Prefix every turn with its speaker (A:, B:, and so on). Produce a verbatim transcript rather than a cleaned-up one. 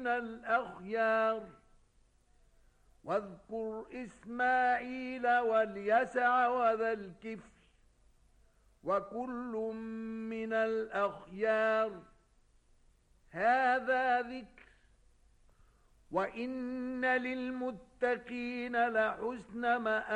A: من الأخيار واذكر إسماعيل واليسع وذا الكفل وكل من الأخيار هذا ذكر وإن للمتقين لحسن مآب